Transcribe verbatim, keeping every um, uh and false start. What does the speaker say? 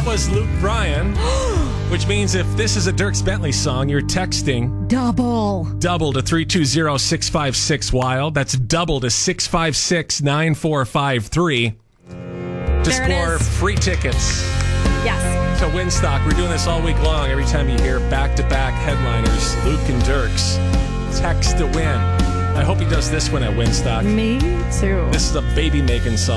was Luke Bryan, which means if this is a Dierks Bentley song, you're texting Double. double to three two zero, six five six, wild. That's double to six five six, nine four five three to There it score is. free tickets Yes. to Winstock. We're doing this all week long. Every time you hear back-to-back headliners, Luke and Dierks, text to win. I hope he does this one at Winstock. Me too. This is a baby-making song.